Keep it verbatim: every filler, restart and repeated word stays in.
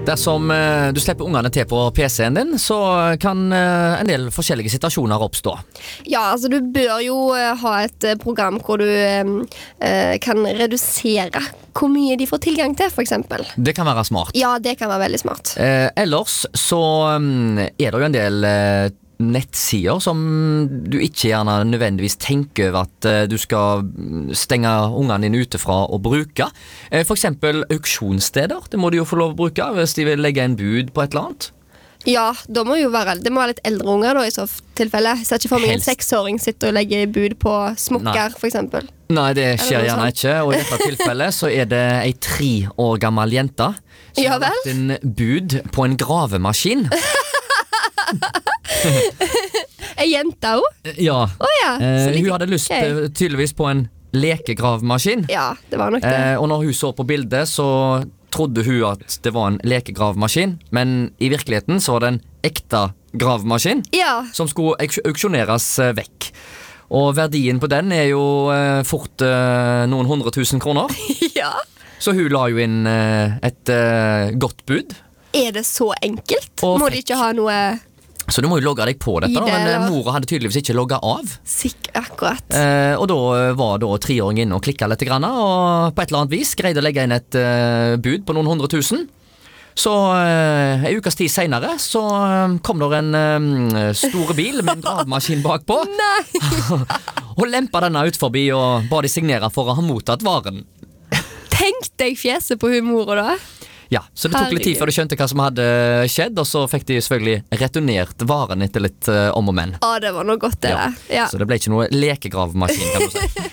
Dersom eh, du slipper ungene til på P C-en din, så kan eh, en del forskjellige situasjoner oppstå. Ja, altså du bør jo eh, ha et eh, program hvor du eh, eh, kan redusere hvor mye de får tilgang til, for eksempel. Det kan være smart. Ja, det kan være veldig smart. Eh, ellers så mm, er det jo en del eh, nettsider som du ikke gjerne nødvendigvis tenker over at uh, du skal stenge ungene dine ute fra å bruke. Uh, for eksempel auksjonssteder, det må du jo få lov å bruke hvis de vil legge en bud på et eller annet. Ja, da må jo være, det må være litt eldre unger da, i så tilfelle. Jeg ser ikke for meg en seksåring sitter og legger bud på smokker, for eksempel. Nei, det skjer gjerne ikke, og i dette tilfellet så er det ei tre år gammel jente som ja, har lagt en bud på en gravemaskin. En jente også? Ja, oh, ja. Eh, hun hadde lyst okay. tydeligvis på en lekegravmaskin. Ja, det var nok det. Eh, og når hun så på bildet så trodde hun at det var en lekegravmaskin, men i virkeligheten så var det en ekte gravmaskin ja. som skulle auksjoneres vekk. Og verdien på den er jo eh, fort eh, noen hundre tusen kroner. ja. Så hun la jo inn eh, et eh, godt bud. Er det så enkelt? Og må de ikke ha noe... Så du må jo logge deg på dette, det, men eller? Mora hadde tydeligvis ikke logget av. Sikkert, akkurat. Eh, og da var da treåringen inne og klikket litt grann, og på et eller annet vis greide å legge inn et uh, bud på noen hundre tusen. Så uh, en ukes tid senere så uh, kom der en uh, store bil med en gravemaskin bakpå. Nei! Og lempet denne ut forbi og ba de signere for å ha mottatt varen. Tenk deg fjeset på humor da. Ja, så det tok litt tid før de skjønte hva som hadde skjedd, og så fikk de selvfølgelig returnert varen etter litt uh, om og men. Ja, det var noe godt det ja. der. Ja. Så det ble ikke noe lekegravmaskin, kan du si.